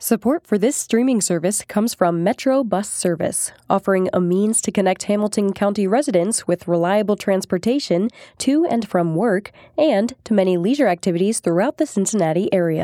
Support for this streaming service comes from Metro Bus Service, offering a means to connect Hamilton County residents with reliable transportation to and from work and to many leisure activities throughout the Cincinnati area.